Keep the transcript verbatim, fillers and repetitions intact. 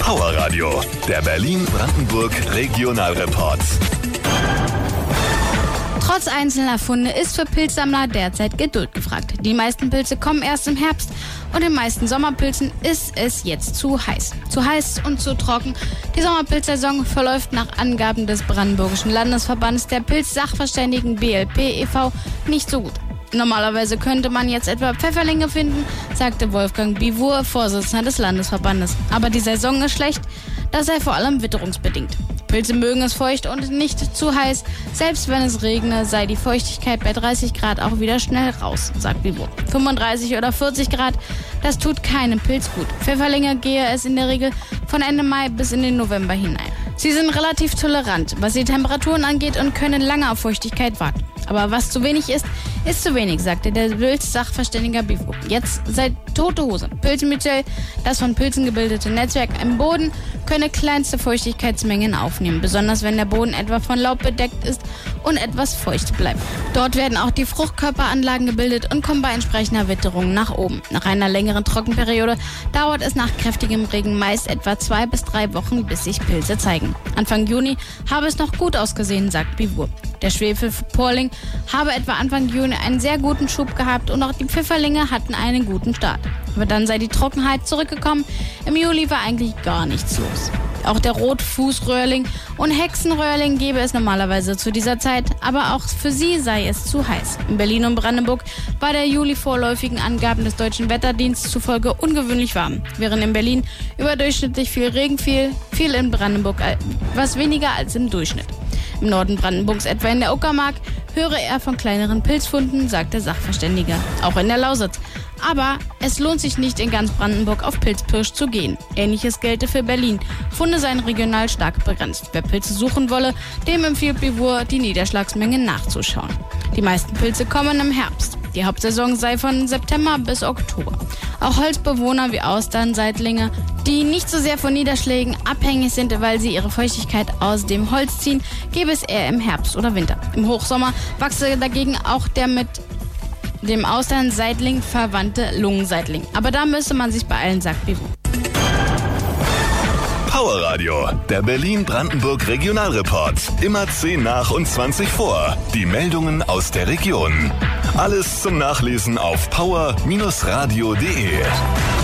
Power Radio, der Berlin-Brandenburg Regionalreport. Trotz einzelner Funde ist für Pilzsammler derzeit Geduld gefragt. Die meisten Pilze kommen erst im Herbst und den meisten Sommerpilzen ist es jetzt zu heiß. Zu heiß und zu trocken. Die Sommerpilzsaison verläuft nach Angaben des Brandenburgischen Landesverbandes der Pilzsachverständigen B L P e V nicht so gut. Normalerweise könnte man jetzt etwa Pfefferlinge finden, sagte Wolfgang Bivur, Vorsitzender des Landesverbandes. Aber die Saison ist schlecht, das sei vor allem witterungsbedingt. Pilze mögen es feucht und nicht zu heiß. Selbst wenn es regne, sei die Feuchtigkeit bei dreißig Grad auch wieder schnell raus, sagt Bivur. fünfunddreißig oder vierzig Grad, das tut keinem Pilz gut. Pfefferlinge gehe es in der Regel von Ende Mai bis in den November hinein. Sie sind relativ tolerant, was die Temperaturen angeht und können lange auf Feuchtigkeit warten. Aber was zu wenig ist, ist zu wenig, sagte der Pilzsachverständiger Bivur. Jetzt sei tote Hose. Pilzenmyzel, das von Pilzen gebildete Netzwerk im Boden, könne kleinste Feuchtigkeitsmengen aufnehmen, besonders wenn der Boden etwa von Laub bedeckt ist und etwas feucht bleibt. Dort werden auch die Fruchtkörperanlagen gebildet und kommen bei entsprechender Witterung nach oben. Nach einer längeren Trockenperiode dauert es nach kräftigem Regen meist etwa zwei bis drei Wochen, bis sich Pilze zeigen. Anfang Juni habe es noch gut ausgesehen, sagt Bivur. Der Schwefelporling habe etwa Anfang Juni einen sehr guten Schub gehabt und auch die Pfifferlinge hatten einen guten Start. Aber dann sei die Trockenheit zurückgekommen. Im Juli war eigentlich gar nichts los. Auch der Rotfußröhrling und Hexenröhrling gäbe es normalerweise zu dieser Zeit, aber auch für sie sei es zu heiß. In Berlin und Brandenburg war der Juli vorläufigen Angaben des Deutschen Wetterdienstes zufolge ungewöhnlich warm. Während in Berlin überdurchschnittlich viel Regen fiel, fiel in Brandenburg was weniger als im Durchschnitt. Im Norden Brandenburgs, etwa in der Uckermark, höre er von kleineren Pilzfunden, sagt der Sachverständige. Auch in der Lausitz. Aber es lohnt sich nicht, in ganz Brandenburg auf Pilzpirsch zu gehen. Ähnliches gelte für Berlin. Funde seien regional stark begrenzt. Wer Pilze suchen wolle, dem empfiehlt Bivur, die Niederschlagsmengen nachzuschauen. Die meisten Pilze kommen im Herbst. Die Hauptsaison sei von September bis Oktober. Auch Holzbewohner wie Austern, Seitlinge, die nicht so sehr von Niederschlägen abhängig sind, weil sie ihre Feuchtigkeit aus dem Holz ziehen, gäbe es eher im Herbst oder Winter. Im Hochsommer wachse dagegen auch der mit dem Austernseitling verwandte Lungenseitling. Aber da müsste man sich beeilen, sagt Bivur. Power Radio, der Berlin-Brandenburg Regionalreport. Immer zehn nach und zwanzig vor. Die Meldungen aus der Region. Alles zum Nachlesen auf power Bindestrich radio punkt de.